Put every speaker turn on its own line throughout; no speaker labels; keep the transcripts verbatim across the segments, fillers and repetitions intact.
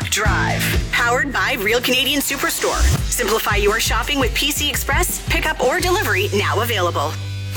Drive. Powered by Real Canadian Superstore. Simplify your shopping with P C Express, pickup or delivery now available.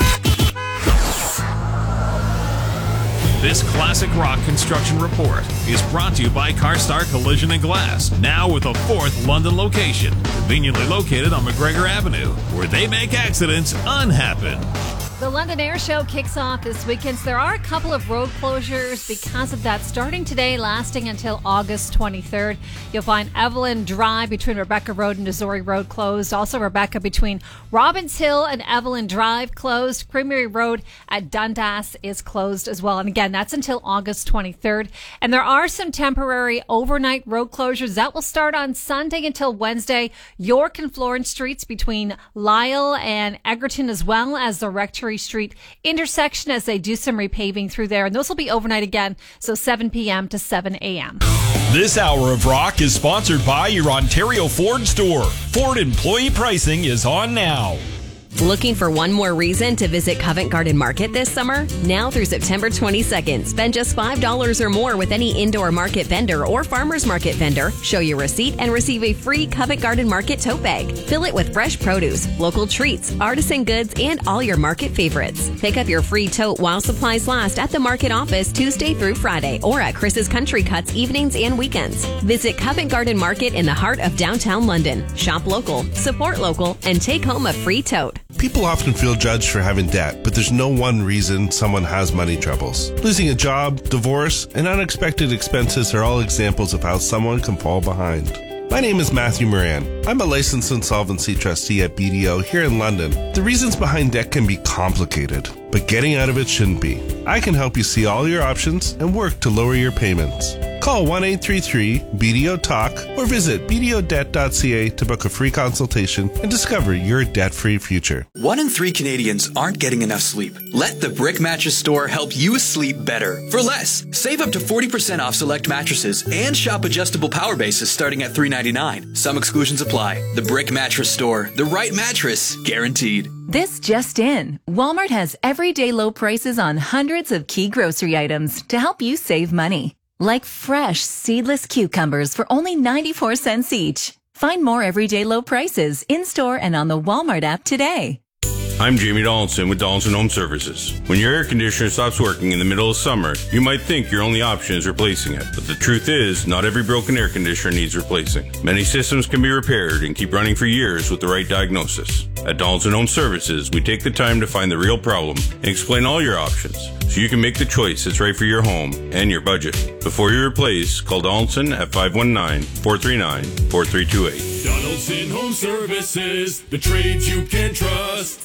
This classic rock construction report is brought to you by CarStar Collision and Glass, now with a fourth London location, conveniently located on McGregor Avenue, where they make accidents unhappen.
The London Air Show kicks off this weekend, so there are a couple of road closures because of that, starting today, lasting until August twenty-third. You'll find Evelyn Drive between Rebecca Road and Missouri Road closed. Also, Rebecca between Robbins Hill and Evelyn Drive closed. Creamery Road at Dundas is closed as well. And again, that's until August twenty-third. And there are some temporary overnight road closures. That will start on Sunday until Wednesday. York and Florence Streets between Lyle and Egerton, as well as the Rectory Street intersection, as they do some repaving through there. And those will be overnight again, so seven p.m. to seven a.m.
This hour of Rock is sponsored by your Ontario Ford store. Ford employee pricing is on now.
Looking for one more reason to visit Covent Garden Market this summer? Now through September twenty-second, spend just five dollars or more with any indoor market vendor or farmer's market vendor. Show your receipt and receive a free Covent Garden Market tote bag. Fill it with fresh produce, local treats, artisan goods, and all your market favorites. Pick up your free tote while supplies last at the market office Tuesday through Friday or at Chris's Country Cuts evenings and weekends. Visit Covent Garden Market in the heart of downtown London. Shop local, support local, and take home a free tote.
People often feel judged for having debt, but there's no one reason someone has money troubles. Losing a job, divorce, and unexpected expenses are all examples of how someone can fall behind. My name is Matthew Moran. I'm a licensed insolvency trustee at B D O here in London. The reasons behind debt can be complicated, but getting out of it shouldn't be. I can help you see all your options and work to lower your payments. Call one eight three three B D O talk or visit b d o debt dot c a to book a free consultation and discover your debt-free future.
One in three Canadians aren't getting enough sleep. Let the Brick Mattress Store help you sleep better for less. Save up to forty percent off select mattresses and shop adjustable power bases starting at three ninety-nine. Some exclusions apply. The Brick Mattress Store, the right mattress guaranteed.
This just in. Walmart has everyday low prices on hundreds of key grocery items to help you save money. Like fresh, seedless cucumbers for only ninety-four cents each. Find more everyday low prices in-store and on the Walmart app today.
I'm Jamie Donaldson with Donaldson Home Services. When your air conditioner stops working in the middle of summer, you might think your only option is replacing it. But the truth is, not every broken air conditioner needs replacing. Many systems can be repaired and keep running for years with the right diagnosis. At Donaldson Home Services, we take the time to find the real problem and explain all your options so you can make the choice that's right for your home and your budget. Before you replace, call Donaldson at five one nine, four three nine, four three two eight.
Donaldson Home Services, the trades you can trust.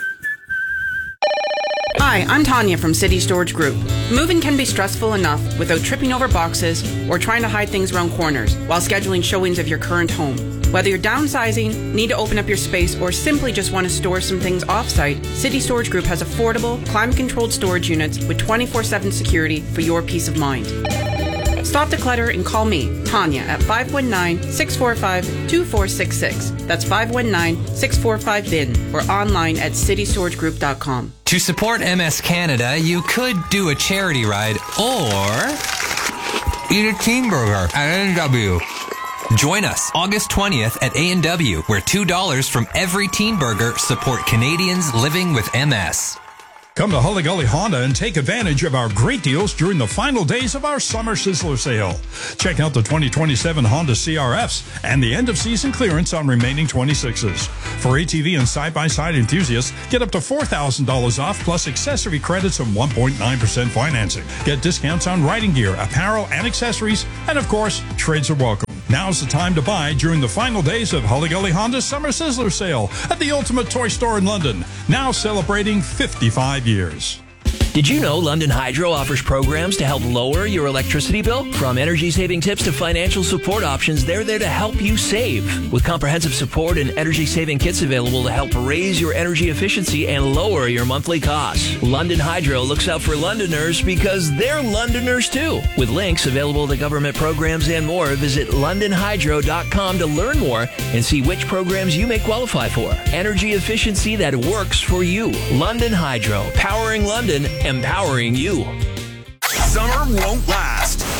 Hi, I'm Tanya from City Storage Group. Moving can be stressful enough without tripping over boxes or trying to hide things around corners while scheduling showings of your current home. Whether you're downsizing, need to open up your space, or simply just want to store some things off-site, City Storage Group has affordable, climate-controlled storage units with twenty-four seven security for your peace of mind. Stop the clutter and call me, Tanya, at five one nine, six four five, two four six six. That's five one nine, six four five, B I N or online at city storage group dot com.
To support M S Canada, you could do a charity ride or eat a teen burger at A and W. Join us August twentieth at A and W, where two dollars from every teen burger support Canadians living with M S.
Come to Holly Gully Honda and take advantage of our great deals during the final days of our Summer Sizzler sale. Check out the twenty twenty-seven Honda C R Fs and the end-of-season clearance on remaining twenty-sixes. For A T V and side-by-side enthusiasts, get up to four thousand dollars off plus accessory credits and one point nine percent financing. Get discounts on riding gear, apparel, and accessories, and of course, trades are welcome. Now's the time to buy during the final days of Holly Gully Honda's Summer Sizzler sale at the Ultimate Toy Store in London, now celebrating fifty-five years.
Did you know London Hydro offers programs to help lower your electricity bill? From energy-saving tips to financial support options, they're there to help you save. With comprehensive support and energy-saving kits available to help raise your energy efficiency and lower your monthly costs. London Hydro looks out for Londoners because they're Londoners too. With links available to government programs and more, visit london hydro dot com to learn more and see which programs you may qualify for. Energy efficiency that works for you. London Hydro, powering London, empowering you.
Summer won't last.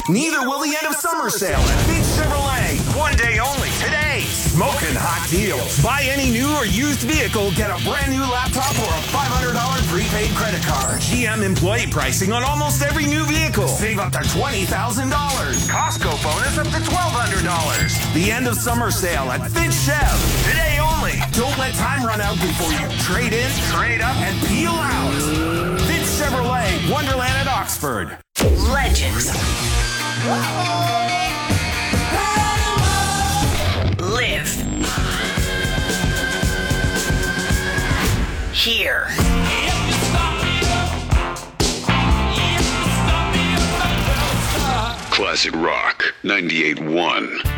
Neither will the end of summer sale at Big Chevrolet. One day only today. Smoking hot deals. Buy any new or used vehicle, get a brand new laptop or a five hundred dollars prepaid credit card. G M employee pricing on almost every new vehicle. Save up to twenty thousand dollars. Costco bonus up to twelve hundred dollars. The end of summer sale at Fitz Chev. Today only. Don't let time run out before you trade in, trade up, and peel out. Fitz Chevrolet, Wonderland at Oxford.
Legends. Live. Here.
Classic Rock ninety-eight point one.